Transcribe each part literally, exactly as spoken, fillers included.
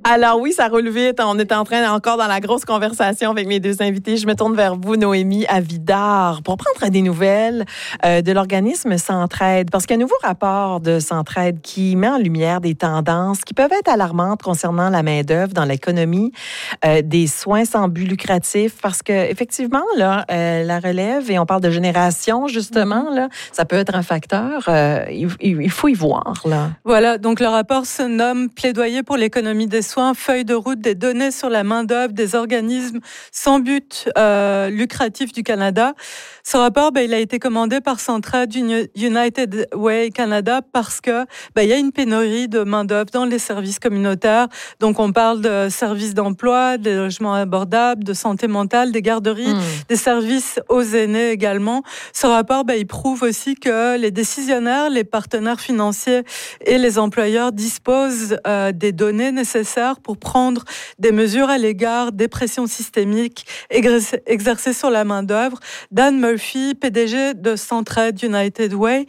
Alors oui, ça roule vite. On est en train, encore dans la grosse conversation avec mes deux invités. Je me tourne vers vous, Noémie Avidard, pour prendre des nouvelles euh, de l'organisme Centraide. Parce qu'il y a un nouveau rapport de Centraide qui met en lumière des tendances qui peuvent être alarmantes concernant la main-d'œuvre dans l'économie euh, des soins sans but lucratif. Parce que effectivement, là, euh, la relève, et on parle de génération, justement, là, ça peut être un facteur. Euh, il, il faut y voir, là. Voilà, donc le rapport se nomme « Plaidoyer pour l'économie des soins, feuille de route des données sur la main-d'œuvre des organismes sans but euh, lucratif du Canada ». Ce rapport, ben, il a été commandé par Centraide United Way Canada parce que ben, il y a une pénurie de main-d'œuvre dans les services communautaires. Donc, on parle de services d'emploi, des logements abordables, de santé mentale, des garderies, mmh. des services aux aînés également. Ce rapport, ben, il prouve aussi que les décisionnaires, les partenaires financiers et les employeurs disposent euh, des données nécessaires pour prendre des mesures à l'égard des pressions systémiques exercées sur la main-d'œuvre. Dan Murphy, P D G de Centraide United Way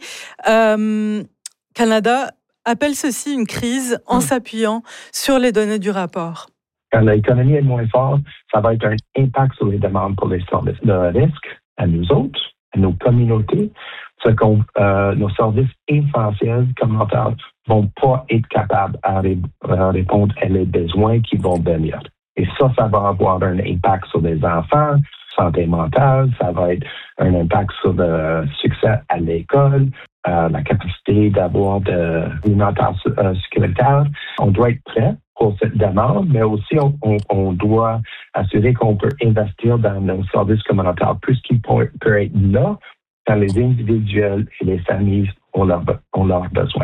euh, Canada, appelle ceci une crise en mmh. s'appuyant sur les données du rapport. Quand l'économie est moins forte, ça va être un impact sur les demandes pour les services. Le risque à nous autres, à nos communautés, c'est que euh, nos services essentiels communautaires ne vont pas être capables à, ré- à répondre à les besoins qui vont venir. Et ça, ça va avoir un impact sur les enfants, santé mentale, ça va être un impact sur le succès à l'école, euh, la capacité d'avoir de l'alimentaire euh, sécuritaire. On doit être prêt pour cette demande, mais aussi on, on, on doit assurer qu'on peut investir dans nos services communautaires plus qu'ils peut, peut être là quand les individuels et les familles ont leurs ont leur besoins.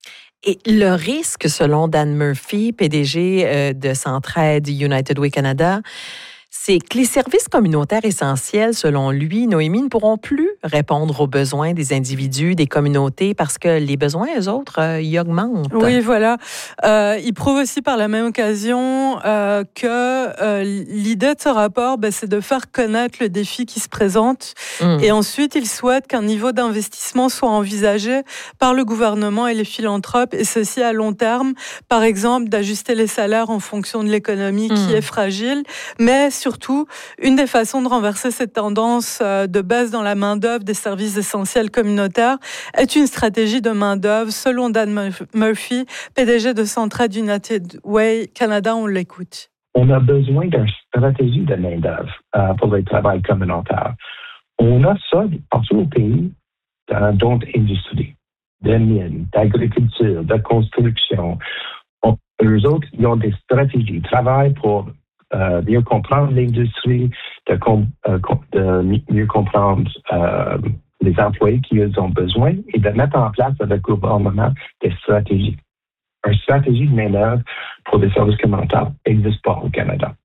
Et le risque, selon Dan Murphy, P D G de Centraide United Way Canada, c'est que les services communautaires essentiels, selon lui, Noémie, ne pourront plus répondre aux besoins des individus, des communautés, parce que les besoins, eux autres, euh, ils augmentent. Oui, voilà. Euh, il prouve aussi par la même occasion euh, que euh, l'idée de ce rapport, ben, c'est de faire connaître le défi qui se présente. Mmh. Et ensuite, il souhaite qu'un niveau d'investissement soit envisagé par le gouvernement et les philanthropes, et ceci à long terme. Par exemple, d'ajuster les salaires en fonction de l'économie mmh. qui est fragile, mais surtout, une des façons de renverser cette tendance de baisse dans la main-d'œuvre des services essentiels communautaires est une stratégie de main-d'œuvre. Selon Dan Murphy, P D G de Centraide United Way Canada, on l'écoute. On a besoin d'une stratégie de main-d'œuvre euh, pour le travail communautaire. On a ça partout au pays dans d'autres industries, de mines, d'agriculture, de construction. On, eux autres, ils ont des stratégies, ils travaillent pour Euh, mieux comprendre l'industrie, de, com- euh, de mieux comprendre euh, les employés qui ont besoin et de mettre en place avec le gouvernement des stratégies. Une stratégie de main-d'œuvre pour des services communautaires n'existe pas au Canada.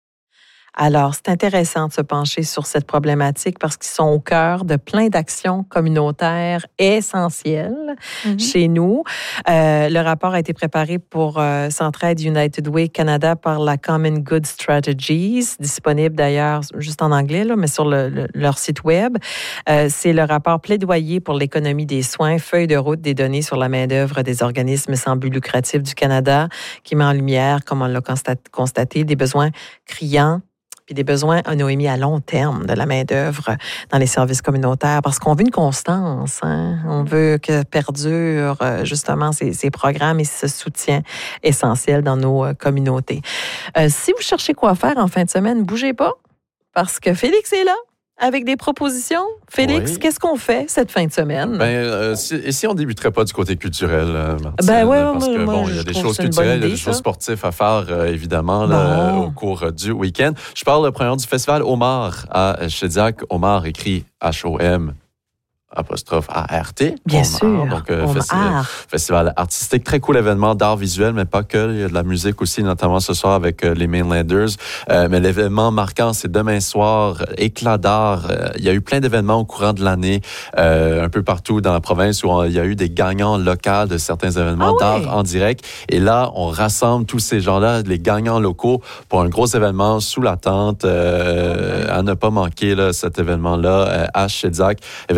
Alors, c'est intéressant de se pencher sur cette problématique parce qu'ils sont au cœur de plein d'actions communautaires essentielles mm-hmm. chez nous. Euh, le rapport a été préparé pour euh, Centraide United Way Canada par la Common Good Strategies, disponible d'ailleurs juste en anglais, là, mais sur le, le, leur site web. Euh, c'est le rapport Plaidoyer pour l'économie des soins, feuille de route des données sur la main-d'œuvre des organismes sans but lucratif du Canada, qui met en lumière, comme on l'a constaté, des besoins criants puis des besoins, à Noémie, à long terme de la main-d'œuvre dans les services communautaires, parce qu'on veut une constance, hein? On veut que perdurent justement ces, ces programmes et ce soutien essentiel dans nos communautés. Euh, si vous cherchez quoi faire en fin de semaine, ne bougez pas, parce que Félix est là avec des propositions. Félix, oui. Qu'est-ce qu'on fait cette fin de semaine? Ben, euh, si, et si on ne débuterait pas du côté culturel, euh, Martine? Ben ouais, parce moi, que, moi, bon, il y a des choses culturelles, il y a des choses sportives à faire, euh, évidemment, là, au cours du week-end. Je parle, premièrement, du festival Homard à Shediac. Homard écrit H O M apostrophe A R T. Bien Homard, sûr. Donc, euh, festival, festival artistique, très cool événement d'art visuel, mais pas que. Il y a de la musique aussi, notamment ce soir avec euh, les Mainlanders. Euh, mais l'événement marquant, c'est demain soir, éclat d'art. Euh, il y a eu plein d'événements au courant de l'année, euh, un peu partout dans la province où on, il y a eu des gagnants locaux de certains événements ah, d'art oui. en direct. Et là, on rassemble tous ces gens-là, les gagnants locaux, pour un gros événement sous la tente, euh, à ne pas manquer là, cet événement-là euh, à Shediac. Événement vraiment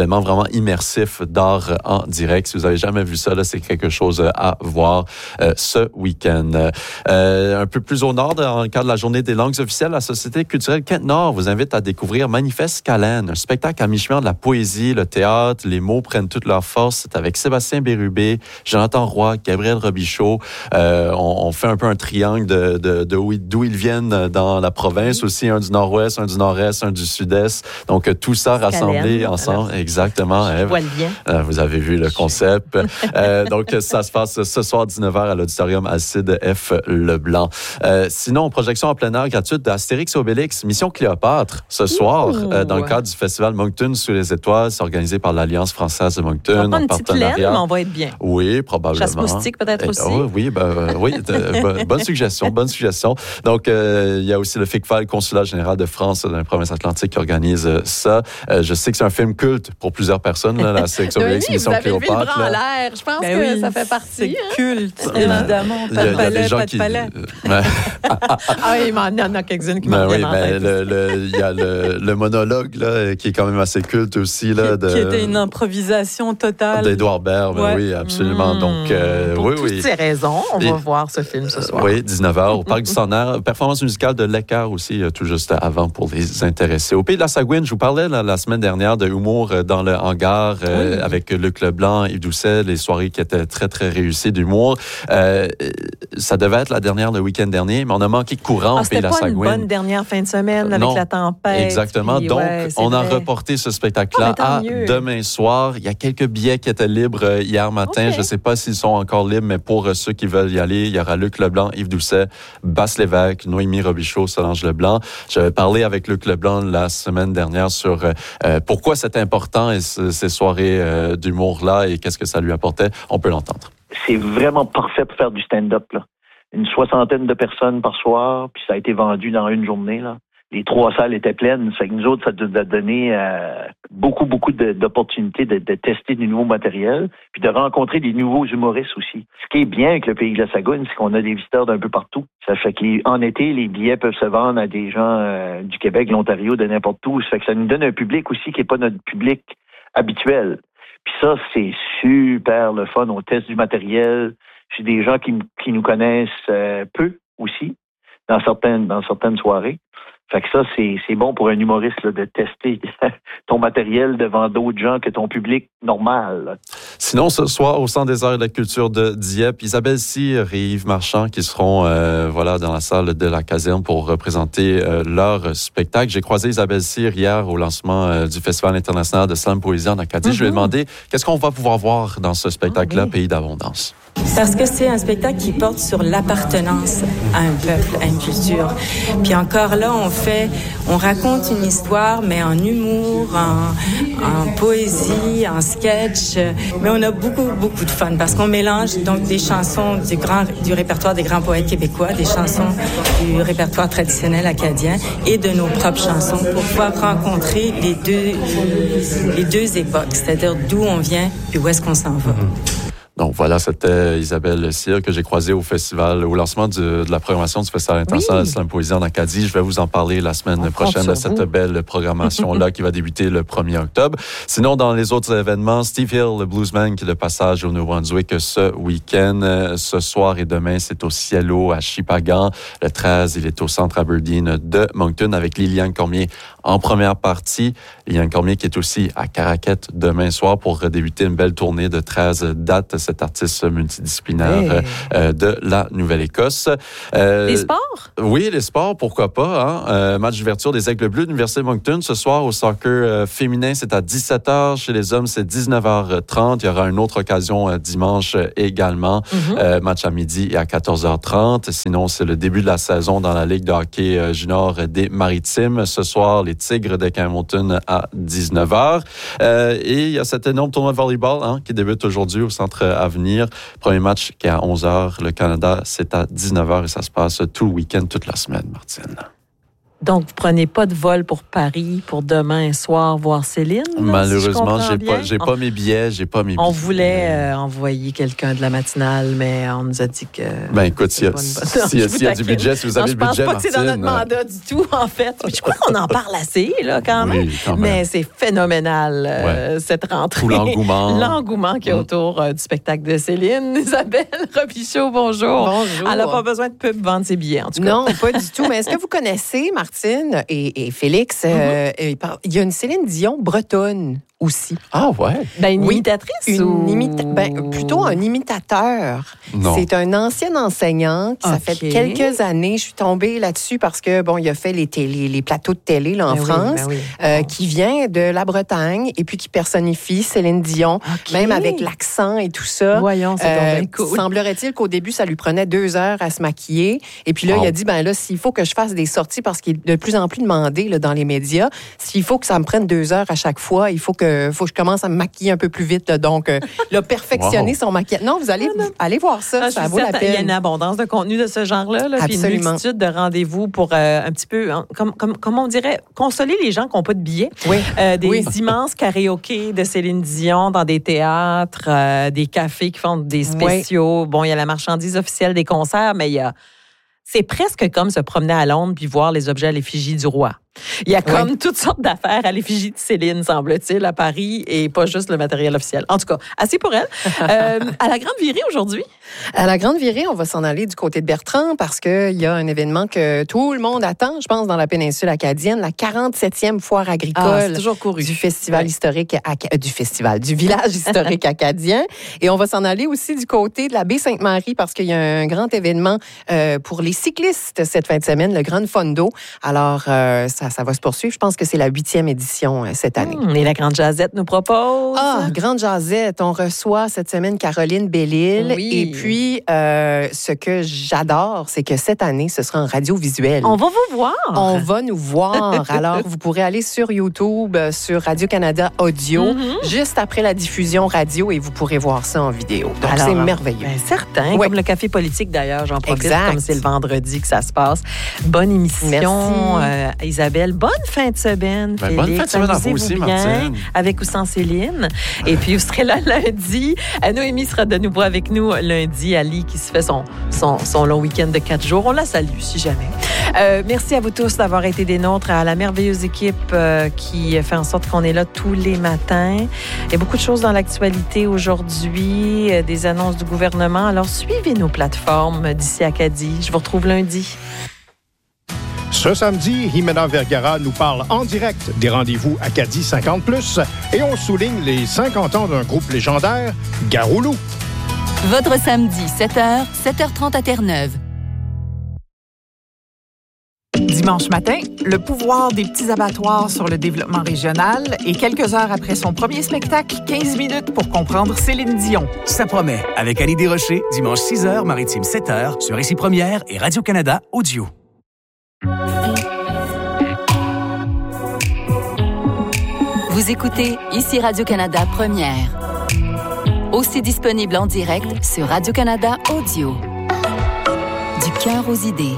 vraiment immersif d'art en direct. Si vous avez jamais vu ça, là, c'est quelque chose à voir euh, ce week-end. Euh, un peu plus au nord, dans le cadre de la Journée des langues officielles, la Société culturelle Kent-Nord vous invite à découvrir Manifeste Calène, un spectacle à mi-chemin de la poésie, le théâtre, les mots prennent toute leur force. C'est avec Sébastien Bérubé, Jonathan Roy, Gabriel Robichaud. Euh, on, on fait un peu un triangle de, de, de où, d'où ils viennent dans la province aussi, un du nord-ouest, un du nord-est, un du sud-est. Donc, tout ça rassemblé Calène, ensemble. Alors, exactement. Je vois le lien. Euh, vous avez vu le concept. euh, donc, ça se passe ce soir dix-neuf heures à l'auditorium Alcide F. Leblanc. Euh, sinon, projection en plein air gratuite d'Astérix et Obélix, Mission Cléopâtre, ce soir, euh, dans le cadre du festival Moncton sous les étoiles. C'est organisé par l'Alliance française de Moncton. On va en prendre une petite laine, mais on va être bien. Oui, probablement. Chasse moustique peut-être aussi. Oh, oui, ben, euh, oui de, bonne suggestion, bonne suggestion. Donc, euh, il y a aussi le FICFA, le Consulat général de France dans la province atlantique qui organise euh, ça. Euh, je sais que c'est un film culte pour plusieurs personnes, là, la Astérix et Obélix, Mission Cléopâtre. Vous avez vu le bras en l'air. Je pense ben que oui, ça fait partie. C'est hein? culte, évidemment. Pas de palais, pas de palais. Ah oui, il y en a quelques-unes qui ben m'ont oui, bien en tête. Il y a le, le monologue là, qui est quand même assez culte aussi. Là, de, qui était une improvisation totale. D'Édouard Baird, ouais. oui, absolument. Mmh. Donc, euh, Pour oui, toutes oui. ces raisons, on Et, va voir ce film ce soir. Oui, dix-neuf heures au Parc du Centenaire. Performance musicale de Lecœur aussi, tout juste avant pour les intéressés. Au Pays de la Sagouine, je vous parlais là, la semaine dernière de humour dans le hangar euh, oui. avec Luc Leblanc, Yves Doucet, les soirées qui étaient très, très réussies d'humour. Euh, ça devait être la dernière le week-end dernier, mais on a manqué de courant ah, au Pays de la Sagouine. C'était pas une bonne dernière fin de semaine avec non, la tempête. Exactement. Puis, Donc, ouais, on vrai. a reporté ce spectacle-là oh, à mieux. demain soir. Il y a quelques billets qui étaient libres hier matin. Okay. Je ne sais pas s'ils sont encore libres, mais pour ceux qui veulent y aller, il y aura Luc Leblanc, Yves Doucet, Basse Lévesque, Noémie Robichaud, Solange Leblanc. J'avais parlé avec Luc Leblanc la semaine dernière sur euh, pourquoi c'est important et ce, ces soirées euh, d'humour-là et qu'est-ce que ça lui apportait. On peut l'entendre. C'est vraiment parfait pour faire du stand-up, là. Une soixantaine de personnes par soir, puis ça a été vendu dans une journée, là. Les trois salles étaient pleines. Ça fait que nous autres, ça nous a donné euh, beaucoup, beaucoup de, d'opportunités de, de tester du nouveau matériel, puis de rencontrer des nouveaux humoristes aussi. Ce qui est bien avec le Pays de la Sagouine, c'est qu'on a des visiteurs d'un peu partout. Ça fait qu'en été, les billets peuvent se vendre à des gens euh, du Québec, de l'Ontario, de n'importe où. Ça fait que ça nous donne un public aussi qui n'est pas notre public habituel. Puis ça, c'est super le fun. On teste du matériel. J'ai des gens qui, qui nous connaissent euh, peu aussi, dans certaines, dans certaines soirées. Fait que ça, c'est, c'est bon pour un humoriste là, de tester ton matériel devant d'autres gens que ton public normal. Là. Sinon, ce soir, au Centre des arts et de la culture de Dieppe, Isabelle Cyr et Yves Marchand qui seront euh, voilà, dans la salle de la caserne pour représenter euh, leur spectacle. J'ai croisé Isabelle Cyr hier au lancement euh, du Festival international de slam poésie en Acadie. Mm-hmm. Je lui ai demandé qu'est-ce qu'on va pouvoir voir dans ce spectacle-là, oh, oui. Pays d'abondance. Parce que c'est un spectacle qui porte sur l'appartenance à un peuple, à une culture. Puis encore là, on fait, on raconte une histoire, mais en humour, en, en poésie, en sketch. Mais on a beaucoup, beaucoup de fun parce qu'on mélange donc des chansons du grand, du répertoire des grands poètes québécois, des chansons du répertoire traditionnel acadien et de nos propres chansons pour pouvoir rencontrer les deux, les deux époques, c'est-à-dire d'où on vient et où est-ce qu'on s'en va. Donc voilà, c'était Isabelle Cyr que j'ai croisée au festival, au lancement du, de la programmation du Festival international oui. de slam poésie en Acadie. Je vais vous en parler la semaine On prochaine de cette vous. belle programmation-là qui va débuter le premier octobre. Sinon, dans les autres événements, Steve Hill, le bluesman, qui est de passage au Nouveau-Brunswick ce week-end. Ce soir et demain, c'est au Cielo à Shippagan. Le treize, il est au Centre Aberdeen de Moncton avec Liliane Cormier en première partie. Liliane Cormier qui est aussi à Caraquette demain soir pour débuter une belle tournée de treize dates. Cet artiste multidisciplinaire hey. euh, de la Nouvelle-Écosse. Euh, les sports? Oui, les sports, pourquoi pas. Hein? Euh, match d'ouverture des Aigles Bleus de l'Université de Moncton. Ce soir, au soccer euh, féminin, c'est à dix-sept heures. Chez les hommes, c'est dix-neuf heures trente. Il y aura une autre occasion euh, dimanche euh, également. Mm-hmm. Euh, match à midi et à quatorze heures trente. Sinon, c'est le début de la saison dans la Ligue de hockey euh, junior des Maritimes. Ce soir, les Tigres de Campbellton à dix-neuf heures. Euh, et il y a cet énorme tournoi de volleyball hein, qui débute aujourd'hui au Centre à venir. Premier match qui est à onze heures. Le Canada, c'est à dix-neuf heures et ça se passe tout le week-end, toute la semaine, Martine. Donc, vous prenez pas de vol pour Paris pour demain soir voir Céline? Malheureusement, si j'ai pas, j'ai pas mes billets, j'ai pas mes billets. On voulait euh, envoyer quelqu'un de la matinale, mais on nous a dit que... Ben écoute, s'il y a, s'il y a, s'il y a du budget, si vous avez non, le budget, Martine... Je pense pas que c'est dans notre mandat du tout, en fait. Je crois qu'on en parle assez, là, quand même. Oui, quand même. Mais c'est phénoménal, euh, ouais. cette rentrée. Tout l'engouement. L'engouement qu'il y a autour euh, du spectacle de Céline. Isabelle Robichaud, bonjour. Bonjour. Elle n'a pas besoin de pub vendre ses billets, en tout cas. Non, pas du tout. Mais est-ce que vous connaissez, Martine et, et Félix, mm-hmm. euh, il y a une Céline Dion bretonne aussi. Ah ouais? Ben, une oui, imitatrice une ou... imita... ben, plutôt un imitateur. Non. C'est un ancien enseignant qui, okay. ça fait quelques années, je suis tombée là-dessus parce que, bon, il a fait les, télé, les plateaux de télé là, en ben France, oui, ben oui. euh, qui vient de la Bretagne et puis qui personnifie Céline Dion, okay. même avec l'accent et tout ça. Voyons, c'est euh, bien cool. Semblerait-il qu'au début, ça lui prenait deux heures à se maquiller. Et puis là, wow. il a dit, ben là, s'il faut que je fasse des sorties, parce qu'il est de plus en plus demandé là, dans les médias, s'il faut que ça me prenne deux heures à chaque fois, il faut que, faut que je commence à me maquiller un peu plus vite. Là, donc, euh, il a perfectionné wow. son maquillage. Non, vous allez, vous, allez voir ça, ah, ça vaut la peine. Il y a une abondance de contenu de ce genre-là, là, puis une multitude de rendez-vous pour euh, un petit peu, hein, comme, comme, comme on dirait, consoler les gens qui n'ont pas de billets. Oui. Euh, des oui. immenses karaokés de Céline Dion dans des théâtres, euh, des cafés qui font des spéciaux. Oui. Bon, il y a la marchandise officielle des concerts, mais il y a... C'est presque comme se promener à Londres puis voir les objets à l'effigie du roi. Il y a comme oui. toutes sortes d'affaires à l'effigie de Céline, semble-t-il, à Paris, et pas juste le matériel officiel. En tout cas, assez pour elle. Euh, à la Grande Virée aujourd'hui? À la Grande Virée, on va s'en aller du côté de Bertrand parce qu'il y a un événement que tout le monde attend, je pense, dans la péninsule acadienne, la quarante-septième foire agricole ah, c'est toujours couru. du festival ouais. historique, euh, du festival, du village historique acadien. Et on va s'en aller aussi du côté de la baie Sainte-Marie parce qu'il y a un grand événement euh, pour les cyclistes cette fin de semaine, le Grand Fondo. Alors, euh, ça Ça, ça va se poursuivre. Je pense que c'est la huitième édition euh, cette année. Mmh, et la Grande Jazette nous propose? Ah, Grande Jazette. On reçoit cette semaine Caroline Bellil. Oui. Et puis, euh, ce que j'adore, c'est que cette année, ce sera en radiovisuel. On va vous voir. On va nous voir. Alors, vous pourrez aller sur YouTube, sur Radio-Canada Audio, mm-hmm. juste après la diffusion radio, et vous pourrez voir ça en vidéo. Donc, alors, c'est merveilleux. Ben, certain. Ouais. Comme le Café politique, d'ailleurs. J'en profite, exact. Comme c'est le vendredi que ça se passe. Bonne émission, euh, Isabelle. Bonne fin de semaine, ben, Félix. Bonne fin de semaine à vous aussi, bien, Martine. Avec ou sans Céline. Et puis, vous serez là lundi. Noémie sera de nouveau avec nous lundi. Ali, qui se fait son, son, son long week-end de quatre jours. On la salue, si jamais. Euh, merci à vous tous d'avoir été des nôtres, à la merveilleuse équipe euh, qui fait en sorte qu'on est là tous les matins. Il y a beaucoup de choses dans l'actualité aujourd'hui, euh, des annonces du gouvernement. Alors, suivez nos plateformes d'ici Acadie. Je vous retrouve lundi. Ce samedi, Jimena Vergara nous parle en direct des rendez-vous Acadie cinquante plus et on souligne les cinquante ans d'un groupe légendaire, Garoulou. Votre samedi, sept heures, sept heures trente à Terre-Neuve. Dimanche matin, le pouvoir des petits abattoirs sur le développement régional et quelques heures après son premier spectacle, quinze minutes pour comprendre Céline Dion. Ça promet, avec Annie Desrochers, dimanche six heures, Maritime sept heures, sur Ici Première et Radio-Canada Audio. Vous écoutez Ici Radio-Canada Première. Aussi disponible en direct sur Radio-Canada Audio. Du cœur aux idées.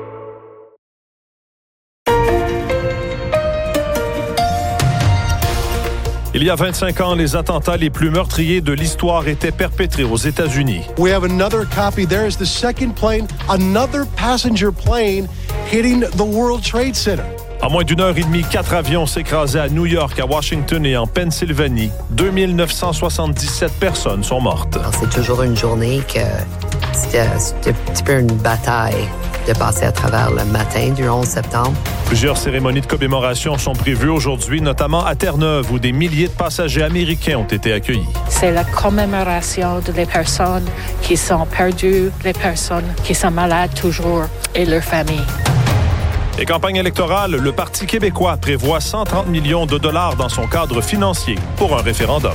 Il y a vingt-cinq ans, les attentats les plus meurtriers de l'histoire étaient perpétrés aux États-Unis. We have another copy. There's the second plane, another passenger plane hitting the World Trade Center. En moins d'une heure et demie, quatre avions s'écrasaient à New York, à Washington et en Pennsylvanie. deux mille neuf cent soixante-dix-sept personnes sont mortes. Alors, c'est toujours une journée que c'était, c'était un petit peu une bataille de passer à travers le matin du onze septembre. Plusieurs cérémonies de commémoration sont prévues aujourd'hui, notamment à Terre-Neuve, où des milliers de passagers américains ont été accueillis. C'est la commémoration des personnes qui sont perdues, les personnes qui sont malades toujours et leurs familles. Et campagne électorale, le Parti québécois prévoit cent trente millions de dollars dans son cadre financier pour un référendum.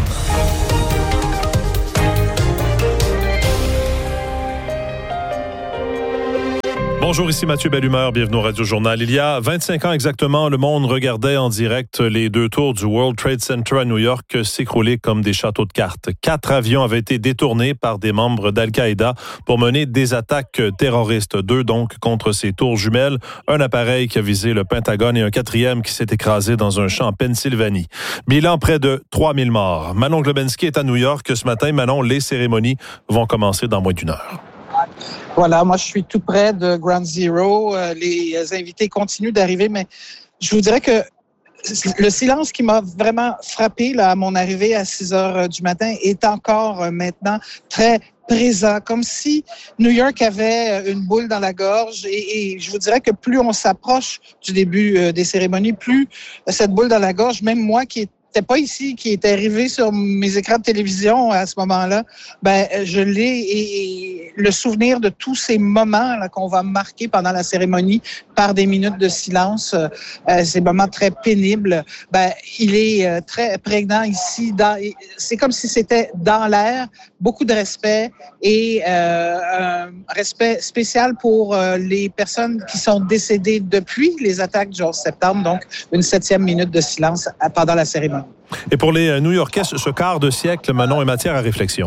Bonjour, ici Mathieu Bellumeur, bienvenue au Radio Journal. Il y a vingt-cinq ans exactement, le monde regardait en direct les deux tours du World Trade Center à New York s'écrouler comme des châteaux de cartes. Quatre avions avaient été détournés par des membres d'Al-Qaïda pour mener des attaques terroristes. Deux donc contre ces tours jumelles, un appareil qui a visé le Pentagone et un quatrième qui s'est écrasé dans un champ en Pennsylvanie. Bilan près de trois mille morts. Manon Globensky est à New York ce matin. Manon, les cérémonies vont commencer dans moins d'une heure. Voilà, moi je suis tout près de Ground Zero. Euh, les invités continuent d'arriver, mais je vous dirais que le silence qui m'a vraiment frappé là, à mon arrivée à six heures du matin est encore euh, maintenant très présent, comme si New York avait une boule dans la gorge. Et, et je vous dirais que plus on s'approche du début euh, des cérémonies, plus euh, cette boule dans la gorge, même moi qui n'était pas ici, qui était arrivé sur mes écrans de télévision à ce moment-là, ben je l'ai et, et le souvenir de tous ces moments là, qu'on va marquer pendant la cérémonie par des minutes de silence, euh, ces moments très pénibles, ben il est euh, très prégnant ici. Dans, c'est comme si c'était dans l'air, beaucoup de respect et euh, un respect spécial pour euh, les personnes qui sont décédées depuis les attaques du onze septembre, donc une septième minute de silence pendant la cérémonie. Et pour les New-Yorkais, ce quart de siècle, Manon, est matière à réflexion.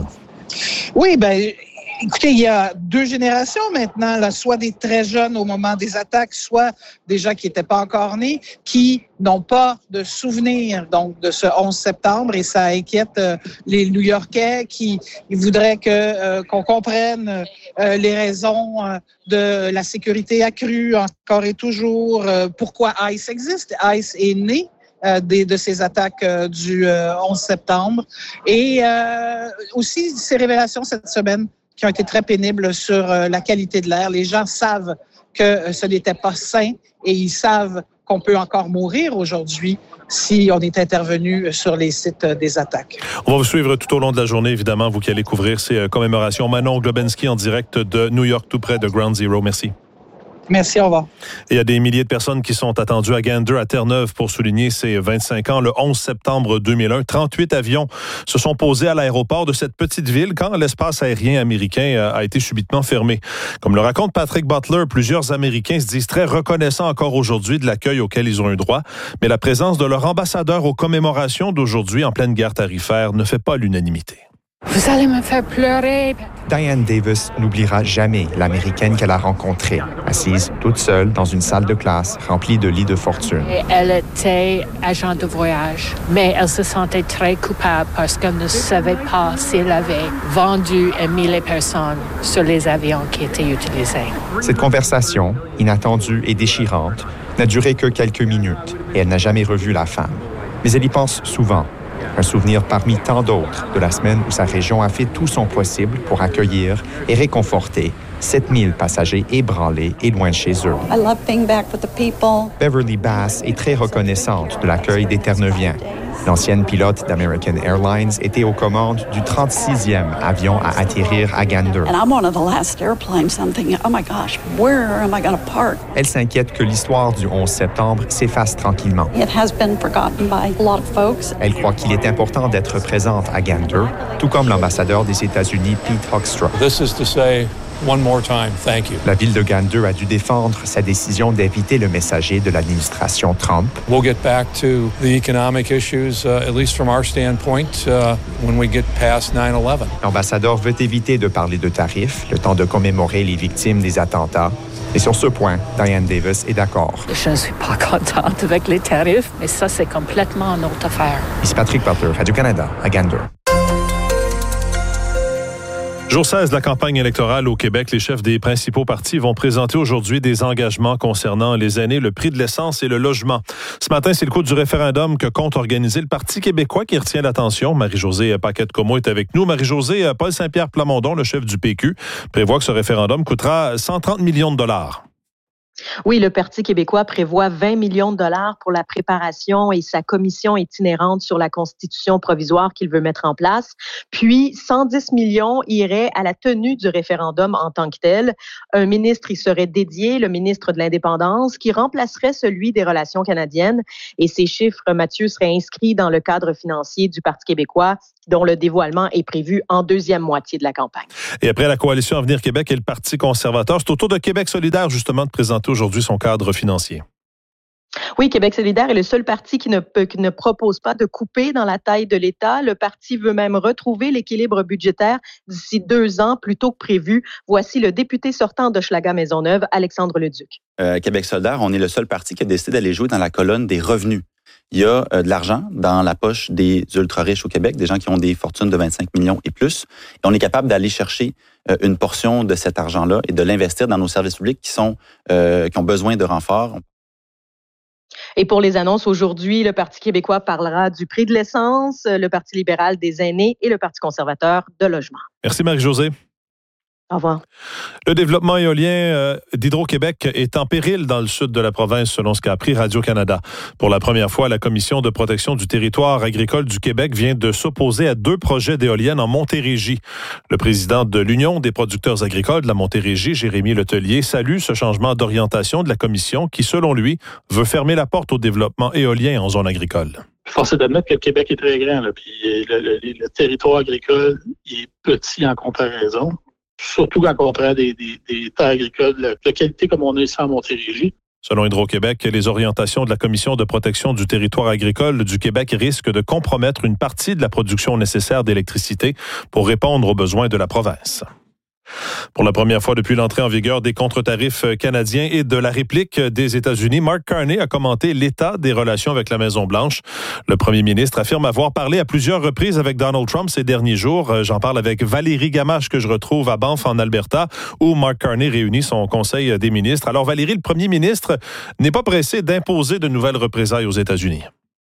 Oui, ben écoutez, il y a deux générations maintenant, là, soit des très jeunes au moment des attaques, soit des gens qui n'étaient pas encore nés, qui n'ont pas de souvenir donc de ce onze septembre, et ça inquiète euh, les New-Yorkais qui ils voudraient que euh, qu'on comprenne euh, les raisons euh, de la sécurité accrue encore et toujours, euh, pourquoi ICE existe. ICE est né Euh, des, de ces attaques euh, du euh, onze septembre. Et euh, aussi ces révélations cette semaine qui ont été très pénibles sur euh, la qualité de l'air. Les gens savent que euh, ce n'était pas sain et ils savent qu'on peut encore mourir aujourd'hui si on est intervenu sur les sites euh, des attaques. On va vous suivre tout au long de la journée, évidemment, vous qui allez couvrir ces euh, commémorations. Manon Globensky en direct de New York, tout près de Ground Zero. Merci. Merci, au revoir. Et il y a des milliers de personnes qui sont attendues à Gander, à Terre-Neuve, pour souligner ces vingt-cinq ans. Le onze septembre deux mille un, trente-huit avions se sont posés à l'aéroport de cette petite ville quand l'espace aérien américain a été subitement fermé. Comme le raconte Patrick Butler, plusieurs Américains se disent très reconnaissants encore aujourd'hui de l'accueil auquel ils ont eu droit. Mais la présence de leur ambassadeur aux commémorations d'aujourd'hui en pleine guerre tarifaire ne fait pas l'unanimité. Vous allez me faire pleurer. Diane Davis n'oubliera jamais l'Américaine qu'elle a rencontrée, assise toute seule dans une salle de classe remplie de lits de fortune. Et elle était agent de voyage, mais elle se sentait très coupable parce qu'elle ne savait pas s'il avait vendu et mis les personnes sur les avions qui étaient utilisés. Cette conversation, inattendue et déchirante, n'a duré que quelques minutes et elle n'a jamais revu la femme. Mais elle y pense souvent. Un souvenir parmi tant d'autres de la semaine où sa région a fait tout son possible pour accueillir et réconforter sept mille passagers ébranlés et loin de chez eux. I love being back with the people. Beverly Bass est très reconnaissante de l'accueil des Terre-Neuviens. L'ancienne pilote d'American Airlines était aux commandes du trente-sixième avion à atterrir à Gander. And I'm one of the last airplanes. I'm thinking, oh my gosh, where am I going to park? Elle s'inquiète que l'histoire du onze septembre s'efface tranquillement. It has been forgotten by a lot of folks. Elle croit qu'il est important d'être présente à Gander, tout comme l'ambassadeur des États-Unis, Pete Hoekstra. This is to say one more time, thank you. La ville de Gander a dû défendre sa décision d'éviter le messager de l'administration Trump. We'll get back to the economic issues, uh, at least from our standpoint, uh, when we get past nine eleven. L'ambassadeur veut éviter de parler de tarifs, le temps de commémorer les victimes des attentats. Et sur ce point, Diane Davis est d'accord. Je ne suis pas contente avec les tarifs, mais ça, c'est complètement une autre affaire. Ici Patrick Butler, Radio-Canada, à Gander. Jour seize de la campagne électorale au Québec, les chefs des principaux partis vont présenter aujourd'hui des engagements concernant les aînés, le prix de l'essence et le logement. Ce matin, c'est le coup du référendum que compte organiser le Parti québécois qui retient l'attention. Marie-Josée Paquette-Comeau est avec nous. Marie-Josée, Paul Saint-Pierre Plamondon, le chef du P Q, prévoit que ce référendum coûtera cent trente millions de dollars. Oui, le Parti québécois prévoit vingt millions de dollars pour la préparation et sa commission itinérante sur la constitution provisoire qu'il veut mettre en place. Puis, cent dix millions iraient à la tenue du référendum en tant que tel. Un ministre y serait dédié, le ministre de l'Indépendance, qui remplacerait celui des Relations canadiennes. Et ces chiffres, Mathieu, seraient inscrits dans le cadre financier du Parti québécois dont le dévoilement est prévu en deuxième moitié de la campagne. Et après la coalition Avenir Québec et le Parti conservateur, c'est au tour de Québec solidaire, justement, de présenter aujourd'hui son cadre financier. Oui, Québec solidaire est le seul parti qui ne, peut, qui ne propose pas de couper dans la taille de l'État. Le parti veut même retrouver l'équilibre budgétaire d'ici deux ans, plus tôt que prévu. Voici le député sortant d'Hochelaga-Maisonneuve, Alexandre Leduc. Euh, Québec solidaire, on est le seul parti qui a décidé d'aller jouer dans la colonne des revenus. Il y a euh, de l'argent dans la poche des ultra-riches au Québec, des gens qui ont des fortunes de vingt-cinq millions et plus. Et on est capable d'aller chercher euh, une portion de cet argent-là et de l'investir dans nos services publics qui, sont, euh, qui ont besoin de renforts. Et pour les annonces aujourd'hui, le Parti québécois parlera du prix de l'essence, le Parti libéral des aînés et le Parti conservateur de logement. Merci Marie-Josée. Au revoir. Le développement éolien euh, d'Hydro-Québec est en péril dans le sud de la province, selon ce qu'a appris Radio-Canada. Pour la première fois, la Commission de protection du territoire agricole du Québec vient de s'opposer à deux projets d'éoliennes en Montérégie. Le président de l'Union des producteurs agricoles de la Montérégie, Jérémy Letellier, salue ce changement d'orientation de la Commission qui, selon lui, veut fermer la porte au développement éolien en zone agricole. Force est d'admettre que le Québec est très grand, là, puis le, le, le territoire agricole est petit en comparaison. Surtout quand on prend des, des, des terres agricoles de, de qualité comme on a ici en Montérégie. Selon Hydro-Québec, les orientations de la Commission de protection du territoire agricole du Québec risquent de compromettre une partie de la production nécessaire d'électricité pour répondre aux besoins de la province. Pour la première fois depuis l'entrée en vigueur des contre-tarifs canadiens et de la réplique des États-Unis, Mark Carney a commenté l'état des relations avec la Maison-Blanche. Le premier ministre affirme avoir parlé à plusieurs reprises avec Donald Trump ces derniers jours. J'en parle avec Valérie Gamache, que je retrouve à Banff, en Alberta, où Mark Carney réunit son conseil des ministres. Alors Valérie, le premier ministre n'est pas pressé d'imposer de nouvelles représailles aux États-Unis.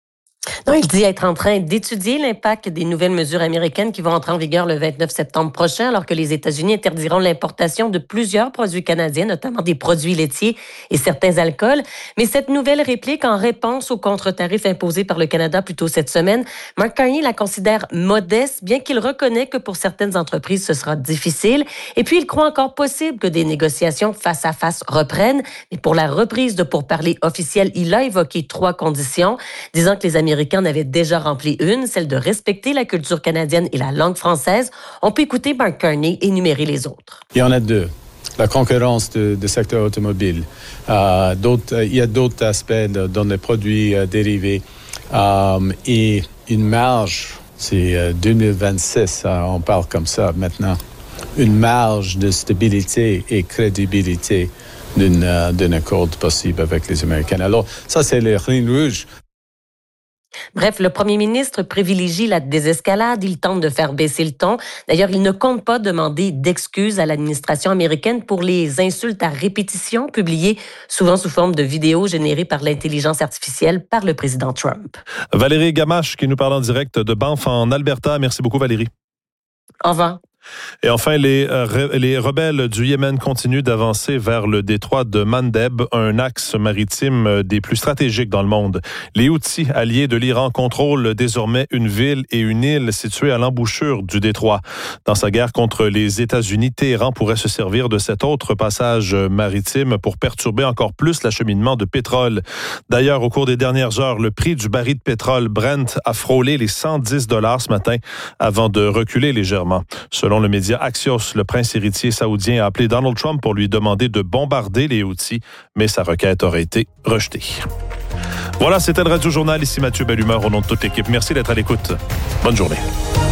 Non, il dit être en train d'étudier l'impact des nouvelles mesures américaines qui vont entrer en vigueur le vingt-neuf septembre prochain, alors que les États-Unis interdiront l'importation de plusieurs produits canadiens, notamment des produits laitiers et certains alcools. Mais cette nouvelle réplique en réponse aux contre-tarifs imposés par le Canada plus tôt cette semaine, Mark Carney la considère modeste, bien qu'il reconnaît que pour certaines entreprises, ce sera difficile. Et puis, il croit encore possible que des négociations face à face reprennent. Mais pour la reprise de pourparlers officiels, il a évoqué trois conditions, disant que les Américains Américains en avaient déjà rempli une, celle de respecter la culture canadienne et la langue française. On peut écouter Mark Carney énumérer les autres. Il y en a deux. La concurrence du secteur automobile. Euh, d'autres, il y a d'autres aspects de, dans les produits euh, dérivés. Euh, et une marge, c'est euh, deux mille vingt-six, euh, on parle comme ça maintenant. Une marge de stabilité et crédibilité d'une, euh, d'un accord possible avec les Américains. Alors, ça, c'est les lignes rouges. Bref, le premier ministre privilégie la désescalade. Il tente de faire baisser le ton. D'ailleurs, il ne compte pas demander d'excuses à l'administration américaine pour les insultes à répétition publiées, souvent sous forme de vidéos générées par l'intelligence artificielle par le président Trump. Valérie Gamache qui nous parle en direct de Banff en Alberta. Merci beaucoup, Valérie. Au revoir. Et enfin, les, euh, les rebelles du Yémen continuent d'avancer vers le détroit de Mandeb, un axe maritime des plus stratégiques dans le monde. Les Houthis, alliés de l'Iran, contrôlent désormais une ville et une île situées à l'embouchure du détroit. Dans sa guerre contre les États-Unis, Téhéran pourrait se servir de cet autre passage maritime pour perturber encore plus l'acheminement de pétrole. D'ailleurs, au cours des dernières heures, le prix du baril de pétrole Brent a frôlé les cent dix dollars ce matin avant de reculer légèrement. Selon le média Axios, le prince héritier saoudien a appelé Donald Trump pour lui demander de bombarder les Houthis, mais sa requête aurait été rejetée. Voilà, c'était le Radio Journal. Ici Mathieu Bellumeur au nom de toute l'équipe. Merci d'être à l'écoute. Bonne journée.